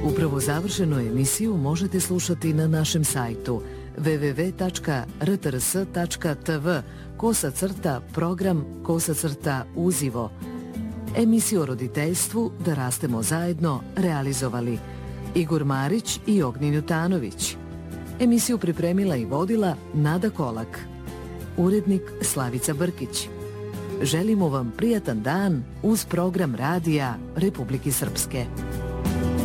Upravo završenu emisiju možete slušati na našem sajtu www.rtrs.tv/program/uzivo. Emisiju o roditeljstvu Da rastemo zajedno realizovali Igor Marić i Ognjen Jutanović. Emisiju pripremila i vodila Nada Kolak. Urednik Slavica Brkić. Želimo vam prijatan dan uz program radija Republike Srpske.